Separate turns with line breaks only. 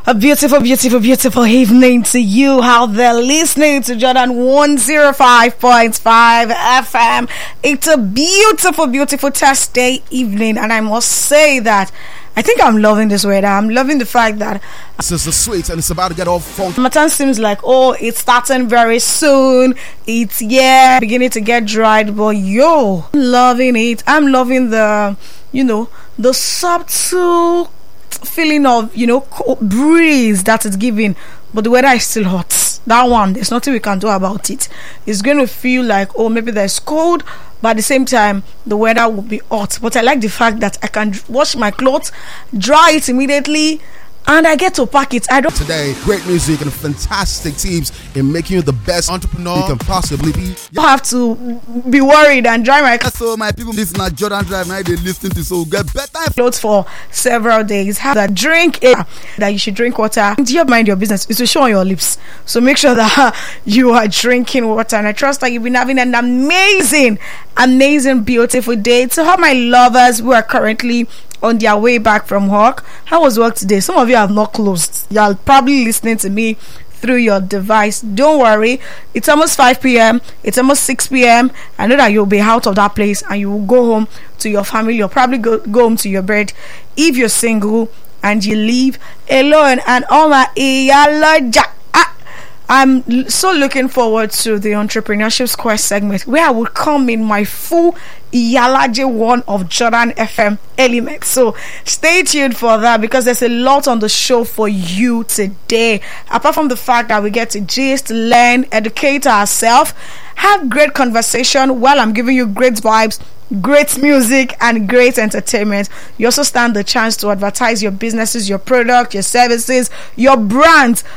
A beautiful, beautiful, beautiful evening to you. How they're listening to Jordan 105.5 FM. It's a beautiful, beautiful Thursday evening, and I must say that I think I'm loving this weather. I'm loving the fact that
this is the sweet and it's about to get all funky.
Matan seems like, it's starting very soon. It's beginning to get dried, but I'm loving it. I'm loving the subtle feeling of breeze that it's giving, but the weather is still hot. That one, there's nothing we can do about it. It's going to feel like maybe there's cold, but at the same time the weather will be hot. But I like the fact that I can wash my clothes, dry it immediately, and I get to pack it.
Today, great music and fantastic tips in making you the best entrepreneur you can possibly be.
You don't have to be worried and dry my clothes.
So my people, listen at Jordan Drive now. They listen to so get better
clothes for several days. Have that drink that you should drink water. Do you mind your business? It will show on your lips. So make sure that you are drinking water. And I trust that you've been having an amazing, beautiful day. To all my lovers who are currently on their way back from work, how was work today? Some of you have not closed. You're probably listening to me through your device. Don't worry, it's almost 5 p.m. It's almost 6 p.m. I know that you'll be out of that place and you will go home to your family. You'll probably go home to your bed if you're single and you live alone. And I'm so looking forward to the Entrepreneurship Square segment where I will come in my full Iyalaje one of Jordan FM elements. So stay tuned for that because there's a lot on the show for you today. Apart from the fact that we get to gist, learn, educate ourselves, have great conversation while I'm giving you great vibes, great music, and great entertainment. You also stand the chance to advertise your businesses, your product, your services, your brand